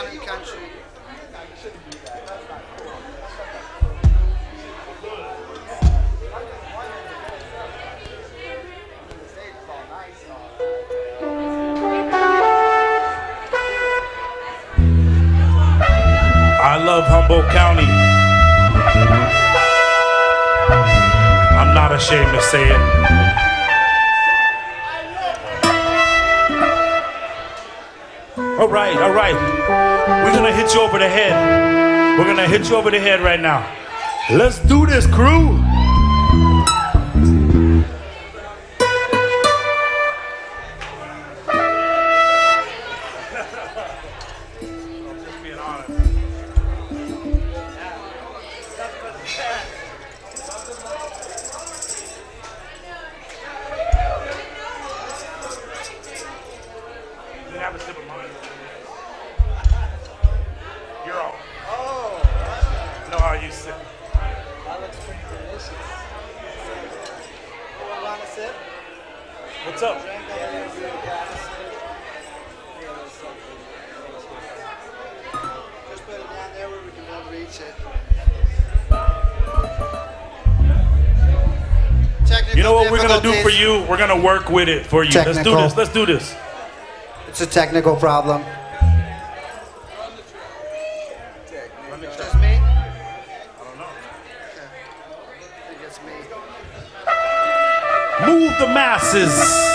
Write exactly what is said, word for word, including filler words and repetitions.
County country. I love Humboldt County. I'm not ashamed to say it. All right, all right. We're gonna hit you over the head. We're gonna hit you over the head right now. Let's do this, crew. Have a sip of mine. You're all. Oh. Know how you sip. That looks pretty delicious. You want a sip? What's up? Drink that you're gonna do a sip. Just put it down there where we can all reach it. Technical You know what we're gonna do for difficulties. you? We're gonna work with it for you. Let's do Technical. this. Let's do this. It's a technical problem. Just me? I don't know. Okay. I think it's me. Move the masses.